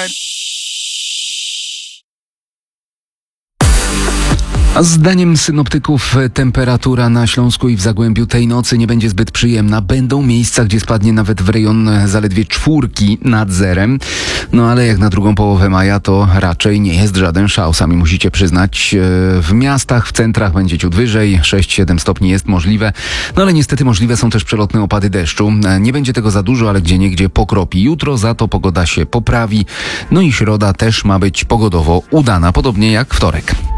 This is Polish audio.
A zdaniem synoptyków temperatura na Śląsku i w Zagłębiu tej nocy nie będzie zbyt przyjemna. Będą miejsca, gdzie spadnie nawet w rejon zaledwie 4 nad zerem. No ale jak na drugą połowę maja to raczej nie jest żaden szał, sami musicie przyznać. W miastach, w centrach będzie ciut wyżej, 6-7 stopni jest możliwe. No ale niestety możliwe są też przelotne opady deszczu. Nie będzie tego za dużo, ale gdzieniegdzie pokropi. Jutro za to pogoda się poprawi. No i środa też ma być pogodowo udana, podobnie jak wtorek.